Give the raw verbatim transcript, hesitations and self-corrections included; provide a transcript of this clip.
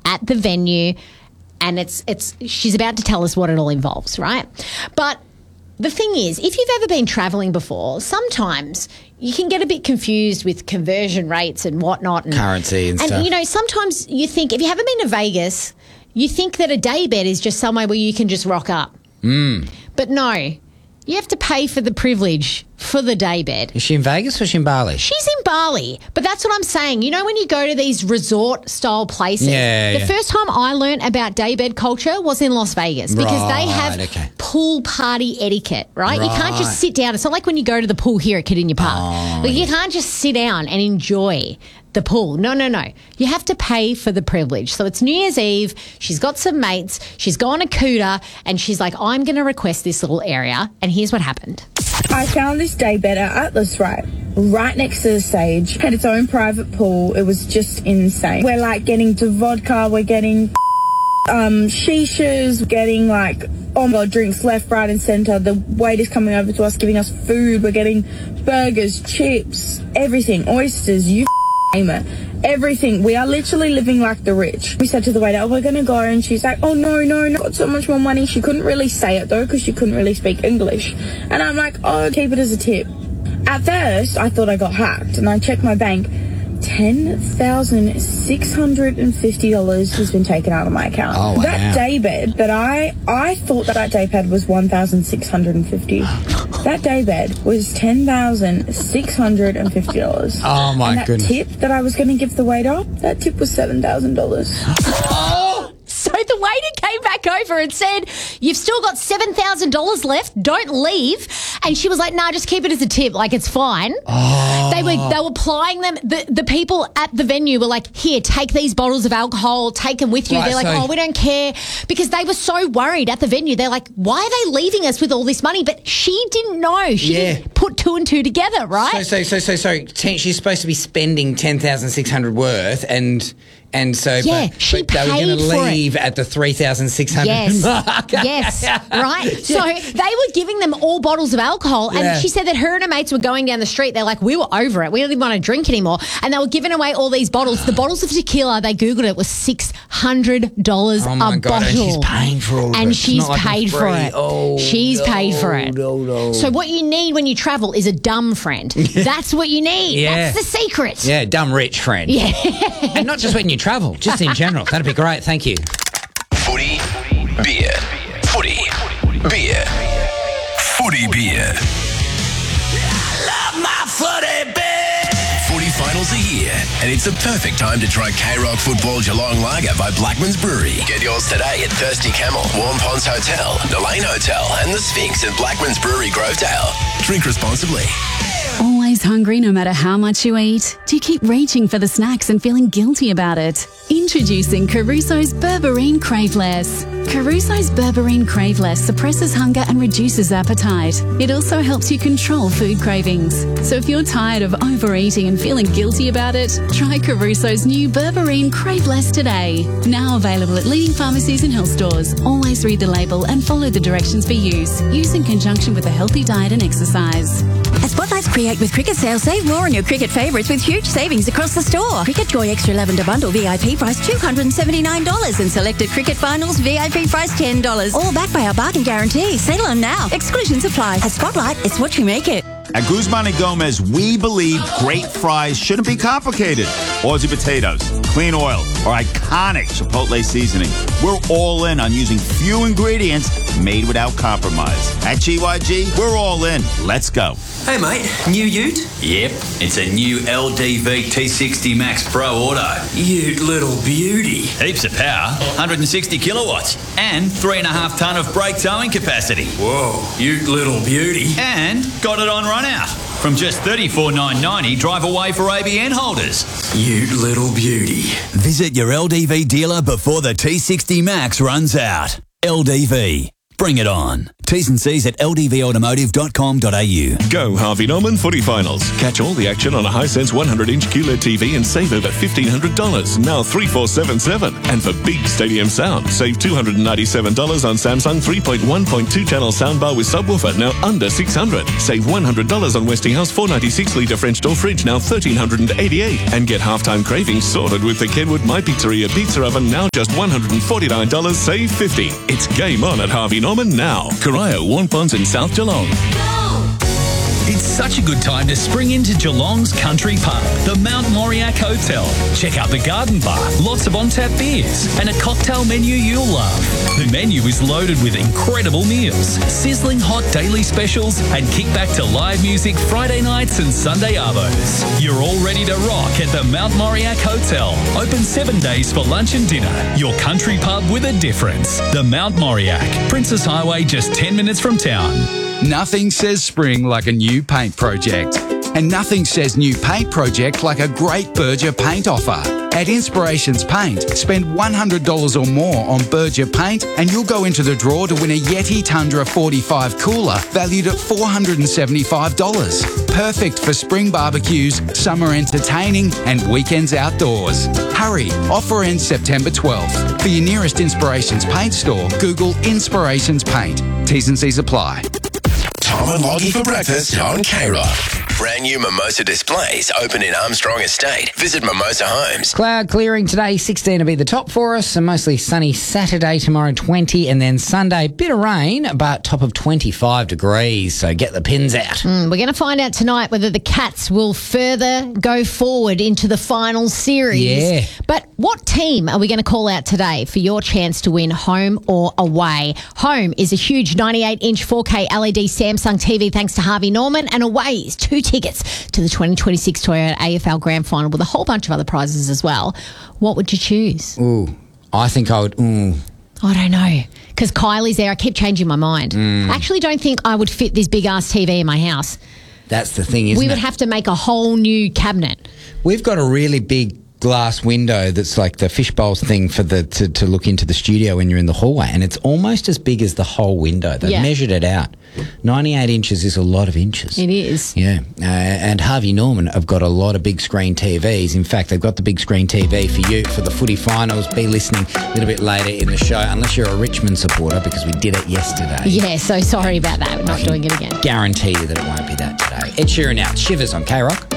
at the venue, and it's it's she's about to tell us what it all involves, right? But the thing is, if you've ever been travelling before, sometimes you can get a bit confused with conversion rates and whatnot. And, currency and, and stuff. And, you know, sometimes you think, if you haven't been to Vegas, you think that a daybed is just somewhere where you can just rock up. Mm. But no, you have to pay for the privilege for the daybed. Is she in Vegas or is she in Bali? She's in Bali, but that's what I'm saying. You know, when you go to these resort-style places, Yeah, the yeah. first time I learnt about daybed culture was in Las Vegas because they Right, have okay. pool party etiquette, right? You can't Right. just sit down. It's not like when you go to the pool here at Cardinia Park. Oh, like, you can't just sit down and enjoy the pool. No, no, no. You have to pay for the privilege. So it's New Year's Eve. She's got some mates. She's gone a cooter, and she's like, I'm going to request this little area. And here's what happened. I found this daybed at Atlas, right? Right next to the stage. Had its own private pool. It was just insane. We're like getting to vodka. We're getting um, shishas. Getting like, oh my God, drinks left, right and centre. The waiter's coming over to us, giving us food. We're getting burgers, chips, everything. Oysters, you name it. Everything. We are literally living like the rich. We said to the waiter, oh, we're going to go. And she's like, oh, no, no, no. Got so much more money. She couldn't really say it, though, because she couldn't really speak English. And I'm like, oh, keep it as a tip. At first, I thought I got hacked. And I checked my bank. ten thousand six hundred fifty dollars has been taken out of my account. Oh, wow. That daybed that I, I thought that that daybed was one thousand six hundred fifty dollars. That daybed was ten thousand six hundred fifty dollars. Oh, my and that goodness. tip that I was going to give the waiter, that tip was seven thousand dollars. So the waiter came back over and said, you've still got seven thousand dollars left. Don't leave. And she was like, nah, just keep it as a tip. Like, it's fine. Oh. They were they were plying them. The, the people at the venue were like, here, take these bottles of alcohol. Take them with you. Right, They're like, so- oh, we don't care. Because they were so worried at the venue. They're like, why are they leaving us with all this money? But she didn't know. She Yeah. didn't put two and two together, right? So, so, so, so, so ten, she's supposed to be spending ten thousand six hundred worth, and and so, Yeah, but, she but they were going paid to for it. leave at the three thousand six hundred Yes, mark. yes, right. So they were giving them all bottles of alcohol, and Yeah. she said that her and her mates were going down the street. They're like, we were over it. We didn't want to drink anymore, and they were giving away all these bottles. The bottles of tequila, they googled it, was six hundred dollars Oh my a God, bottle, and she's paying for all of and it. It's she's not like paid it's for free. it. Oh, she's no, paid for it. no, no. So what you need when you travel is a dumb friend. That's what you need. Yeah. That's the secret. Yeah, dumb rich friend. Yeah. And not just when you travel, just in general. That'd be great. Thank you. Footy, beer. Footy, beer. Footy, beer. Love my footy beer. Footy finals are here, and it's the perfect time to try K-Rock Football Geelong Lager by Blackman's Brewery. Get yours today at Thirsty Camel, Warm Ponds Hotel, Nelaine Hotel, and the Sphinx at Blackman's Brewery, Grovedale. Drink responsibly. Always hungry no matter how much you eat? Do you keep reaching for the snacks and feeling guilty about it? Introducing Caruso's Berberine Craveless. Caruso's Berberine Craveless suppresses hunger and reduces appetite. It also helps you control food cravings. So if you're tired of overeating and feeling guilty about it, try Caruso's new Berberine Craveless today. Now available at leading pharmacies and health stores. Always read the label and follow the directions for use. Use in conjunction with a healthy diet and exercise. As Spotlights create with Cricket sales, save more on your cricket favourites with huge savings across the store. Cricket Joy Extra Lavender Bundle V I P price two hundred seventy-nine dollars and selected Cricket Finals V I P price ten dollars. All backed by our bargain guarantee. Sale on now. Exclusions apply. At Spotlight, it's what you make it. At Guzman and Gomez, we believe great fries shouldn't be complicated. Aussie potatoes, clean oil, or iconic Chipotle seasoning. We're all in on using few ingredients made without compromise. At G Y G, we're all in. Let's go. Hey mate, new ute? Yep, it's a new L D V T sixty Max Pro Auto. Ute little beauty. Heaps of power, one hundred sixty kilowatts, and three and a half tonne of brake towing capacity. Whoa, ute little beauty. And got it on run out. From just thirty-four thousand nine hundred ninety dollars, drive away for A B N holders. Ute little beauty. Visit your L D V dealer before the T sixty Max runs out. L D V. Bring it on. T's and C's at l d v automotive dot com dot a u. Go Harvey Norman Footy Finals. Catch all the action on a Hisense one hundred inch Q L E D T V and save over fifteen hundred dollars. Now three four seven seven. And for big stadium sound, save two hundred ninety-seven dollars on Samsung three point one point two channel soundbar with subwoofer, now under six hundred dollars. Save one hundred dollars on Westinghouse four ninety-six litre French door fridge, now one thousand three hundred eighty-eight dollars. And get halftime cravings sorted with the Kenwood My Pizzeria pizza oven, now just one hundred forty-nine dollars, save fifty dollars. It's game on at Harvey Norman now. Corio, Warnponds and South Geelong. It's such a good time to spring into Geelong's country pub, the Mount Moriac Hotel. Check out the garden bar, lots of on-tap beers, and a cocktail menu you'll love. The menu is loaded with incredible meals, sizzling hot daily specials, and kick back to live music Friday nights and Sunday arvos. You're all ready to rock at the Mount Moriac Hotel. Open seven days for lunch and dinner. Your country pub with a difference. The Mount Moriac, Princess Highway, just ten minutes from town. Nothing says spring like a new paint project. And nothing says new paint project like a great Berger paint offer. At Inspirations Paint, spend one hundred dollars or more on Berger paint and you'll go into the draw to win a Yeti Tundra forty-five cooler valued at four hundred seventy-five dollars. Perfect for spring barbecues, summer entertaining and weekends outdoors. Hurry, offer ends September twelfth. For your nearest Inspirations Paint store, Google Inspirations Paint. T's and C's apply. Tom and Loggy for breakfast on K-Rock. Brand new Mimosa displays open in Armstrong Estate. Visit Mimosa Homes. Cloud clearing today, sixteen to be the top for us, and mostly sunny Saturday, tomorrow twenty, and then Sunday, bit of rain, but top of twenty-five degrees, so get the pins out. Mm, we're going to find out tonight whether the Cats will further go forward into the final series. Yeah. But what team are we going to call out today for your chance to win home or away? Home is a huge ninety-eight inch four K L E D Samsung T V thanks to Harvey Norman, and away is two tickets to the twenty twenty-six Toyota A F L Grand Final with a whole bunch of other prizes as well. What would you choose? Ooh, I think I would... Ooh. I don't know, because Kylie's there. I keep changing my mind. Mm. I actually don't think I would fit this big-ass T V in my house. That's the thing, isn't We it? would have to make a whole new cabinet. We've got a really big glass window that's like the fishbowls thing for the to, to look into the studio when you're in the hallway, and it's almost as big as the whole window. They've Yeah. measured it out. ninety-eight inches is a lot of inches. It is. Yeah, uh, and Harvey Norman have got a lot of big screen T Vs. In fact, they've got the big screen T V for you for the footy finals. Be listening a little bit later in the show, unless you're a Richmond supporter, because we did it yesterday. Yeah, so sorry about that. We're not doing it again. Guarantee you that it won't be that today. Ed Sheeran out. Shivers on K-Rock.